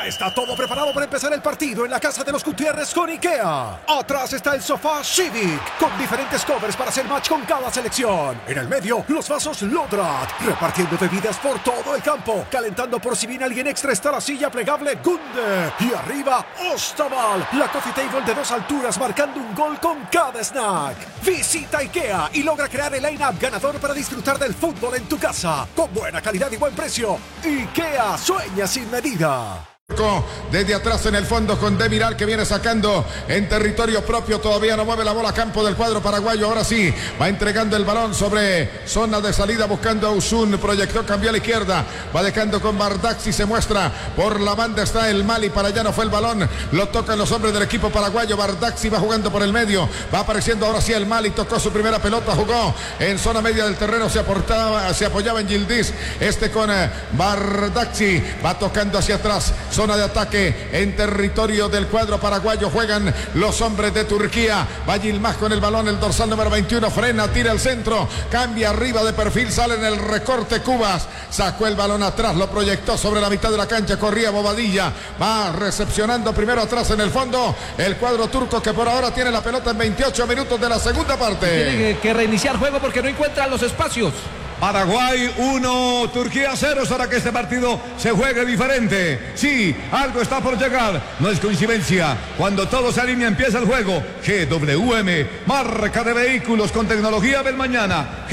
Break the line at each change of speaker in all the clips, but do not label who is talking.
Ya está todo preparado para empezar el partido en la casa de los Gutiérrez con IKEA. Atrás está el sofá Civic, con diferentes covers para hacer match con cada selección. En el medio, los vasos Lodrat, repartiendo bebidas por todo el campo. Calentando por si viene alguien extra está la silla plegable Gunde. Y arriba, Ostaval, la coffee table de 2 alturas marcando un gol con cada snack. Visita IKEA y logra crear el line-up ganador para disfrutar del fútbol en tu casa. Con buena calidad y buen precio. IKEA, sueña sin medida.
Desde atrás en el fondo con Demiral que viene sacando en territorio propio. Todavía no mueve la bola a campo del cuadro paraguayo. Ahora sí va entregando el balón sobre zona de salida buscando a Usun. Proyectó, cambió a la izquierda, va dejando con Bardacci, se muestra por la banda, está el Mali, para allá no fue el balón, lo tocan los hombres del equipo paraguayo. Bardacci va jugando por el medio, va apareciendo ahora sí el Mali, tocó su primera pelota, jugó en zona media del terreno, se apoyaba en Yildiz, con Bardacci, va tocando hacia atrás, zona de ataque en territorio del cuadro paraguayo. Juegan los hombres de Turquía. Va Yilmaz con el balón, el dorsal número 21. Frena, tira al centro, cambia arriba de perfil, sale en el recorte Cubas. Sacó el balón atrás, lo proyectó sobre la mitad de la cancha. Corría Bobadilla. Va recepcionando primero atrás en el fondo. El cuadro turco que por ahora tiene la pelota en 28 minutos de la segunda parte.
Tiene que reiniciar juego porque no encuentran los espacios.
Paraguay 1, Turquía 0, para que este partido se juegue diferente. Sí, algo está por llegar, no es coincidencia. Cuando todo se alinea empieza el juego. GWM, marca de vehículos con tecnología del mañana.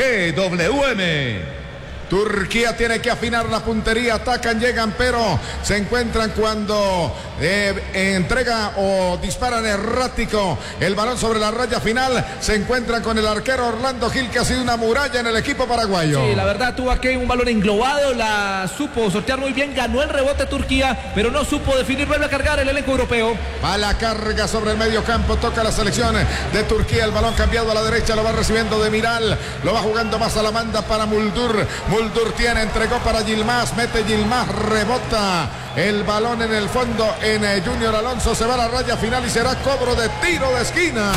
GWM.
Turquía tiene que afinar la puntería, atacan, llegan, pero se encuentran cuando entrega o disparan errático el balón sobre la raya final. Se encuentran con el arquero Orlando Gil, que ha sido una muralla en el equipo paraguayo.
Sí, la verdad tuvo aquí un balón englobado, la supo sortear muy bien, ganó el rebote Turquía, pero no supo definir, vuelve a cargar el elenco europeo.
Va la carga sobre el medio campo, toca la selección de Turquía, el balón cambiado a la derecha, lo va recibiendo Demiral, lo va jugando más a la banda para Muldur. Muldur tiene, entregó para Yilmaz, mete Yilmaz, rebota el balón en el fondo en Junior Alonso, se va a la raya final y será cobro de tiro de esquina.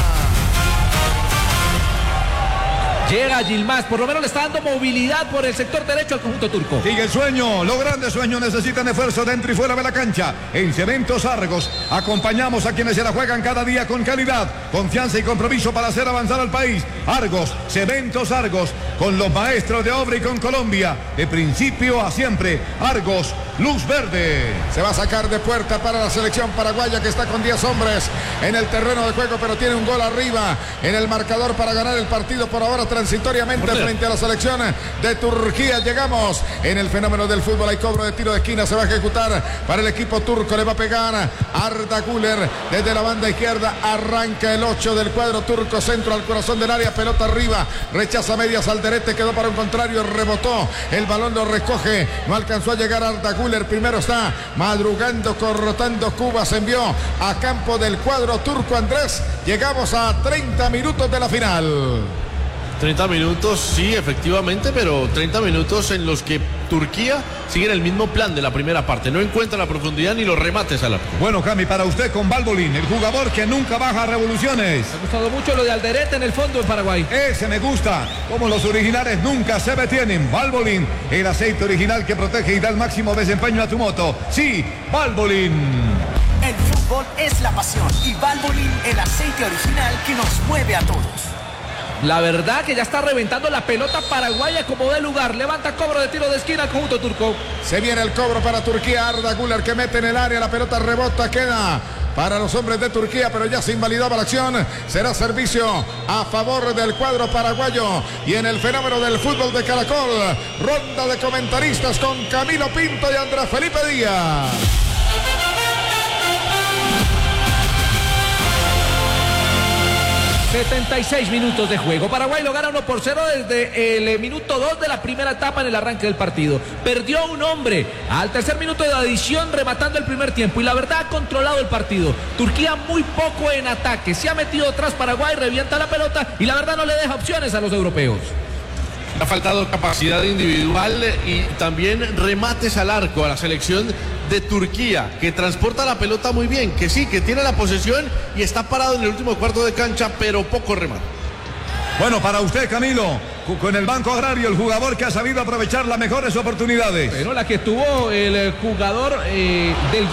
Llega Yilmaz, por lo menos le está dando movilidad por el sector derecho al conjunto turco.
Sigue el sueño, los grandes sueños necesitan esfuerzo dentro y fuera de la cancha. En Cementos Argos acompañamos a quienes se la juegan cada día con calidad, confianza y compromiso para hacer avanzar al país. Argos, Cementos Argos, con los maestros de obra y con Colombia, de principio a siempre. Argos, luz verde.
Se va a sacar de puerta para la selección paraguaya, que está con 10 hombres en el terreno de juego, pero tiene un gol arriba en el marcador para ganar el partido por ahora transitoriamente frente a la selección de Turquía. Llegamos en el fenómeno del fútbol, hay cobro de tiro de esquina, se va a ejecutar para el equipo turco, le va a pegar Arda Güler desde la banda izquierda, arranca el 8 del cuadro turco, centro al corazón del área, pelota arriba, rechaza medias al derete, quedó para un contrario, rebotó, el balón lo recoge, no alcanzó a llegar Arda Güler, primero está madrugando, corrotando Cuba, se envió a campo del cuadro turco. Andrés, llegamos a 30 minutos de la final.
30 minutos, sí, efectivamente, pero 30 minutos en los que Turquía sigue en el mismo plan de la primera parte. No encuentra la profundidad ni los remates al arco.
Bueno, Cami, para usted con Valbolín, el jugador que nunca baja revoluciones.
Me ha gustado mucho lo de Alderete en el fondo en Paraguay.
Ese me gusta, como los originales nunca se detienen. Valbolín, el aceite original que protege y da el máximo desempeño a tu moto. Sí, Valbolín.
El fútbol es la pasión y Valvoline, el aceite original que nos mueve a todos.
La verdad que ya está reventando la pelota paraguaya como de lugar. Levanta cobro de tiro de esquina al conjunto turco.
Se viene el cobro para Turquía. Arda Güler que mete en el área. La pelota rebota, queda para los hombres de Turquía, pero ya se invalidaba la acción. Será servicio a favor del cuadro paraguayo. Y en el fenómeno del fútbol de Caracol, ronda de comentaristas con Camilo Pinto y Andrés Felipe Díaz.
76 minutos de juego. Paraguay lo gana 1-0 desde el minuto 2 de la primera etapa en el arranque del partido. Perdió un hombre al tercer minuto de adición rematando el primer tiempo. Y la verdad ha controlado el partido. Turquía muy poco en ataque. Se ha metido atrás Paraguay, revienta la pelota y la verdad no le deja opciones a los europeos.
Ha faltado capacidad individual y también remates al arco a la selección de Turquía, que transporta la pelota muy bien, que sí, que tiene la posesión y está parado en el último cuarto de cancha, pero poco remate.
Bueno, para usted, Camilo, con el Banco Agrario, el jugador que ha sabido aprovechar las mejores oportunidades.
Pero la que tuvo el jugador del